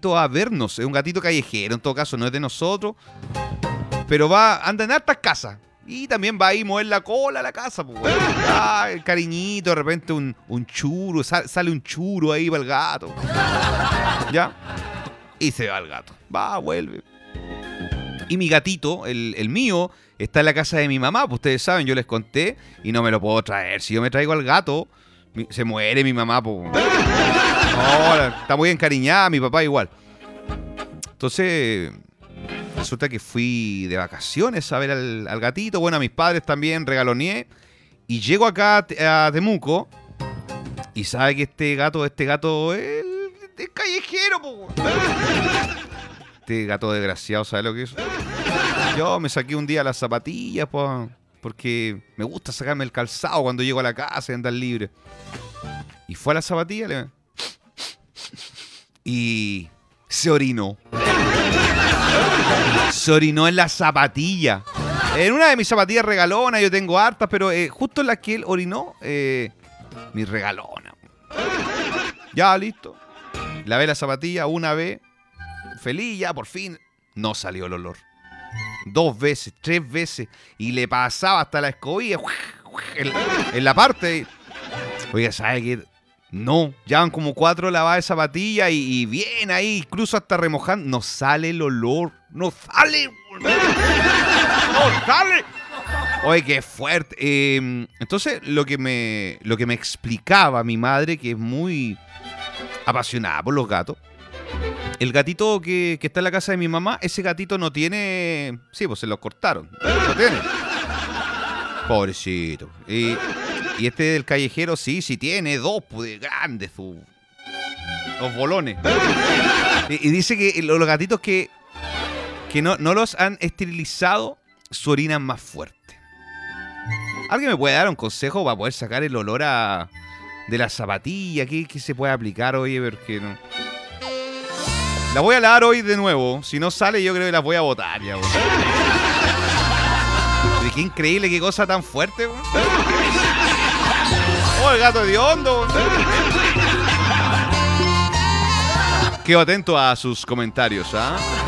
gatito a vernos. Es un gatito callejero, en todo caso, no es de nosotros. Pero anda en hartas casas. Y también va ahí a mover la cola a la casa, pues. El cariñito, de repente un churo, sale un churo ahí para el gato. ¿Ya? Y se va el gato. Va, vuelve. Y mi gatito, el mío, está en la casa de mi mamá. Pues ustedes saben, yo les conté y no me lo puedo traer. Si yo me traigo al gato, se muere mi mamá, pues. No, está muy encariñada, mi papá igual. Entonces, resulta que fui de vacaciones a ver al gatito. Bueno, a mis padres también regaloneé. Y llego acá a Temuco. Y sabe que este gato es callejero, po. Este gato desgraciado, ¿sabe lo que es? Yo me saqué un día las zapatillas, po, porque me gusta sacarme el calzado cuando llego a la casa y andar libre. Y fue a las zapatillas y se orinó. Se orinó en la zapatilla. En una de mis zapatillas regalonas, yo tengo hartas, pero justo en la que él orinó, mi regalona. Ya, listo. Lavé la zapatilla una vez, feliz, ya por fin. No salió el olor. 2 veces, 3 veces. Y le pasaba hasta la escobilla en la parte. Oiga, ¿sabe qué? No, ya van como 4 lavadas de zapatilla y bien ahí, incluso hasta remojando. No sale el olor. No sale. No sale. Oye, qué fuerte. Entonces, lo que me explicaba mi madre, que es muy apasionada por los gatos. El gatito que está en la casa de mi mamá, ese gatito no tiene... Sí, pues se lo cortaron. No tiene. Pobrecito. Y este del callejero sí tiene 2, pues, grandes, los bolones. Y dice que los gatitos que no los han esterilizado, su orina es más fuerte. ¿Alguien me puede dar un consejo para poder sacar el olor de la zapatilla? ¿Qué se puede aplicar, oye? Porque no... La voy a lavar hoy de nuevo. Si no sale, yo creo que las voy a botar ya, güey. Qué increíble, qué cosa tan fuerte, güey. Oh, el gato de hondo. Quedo atento a sus comentarios, ¿ah?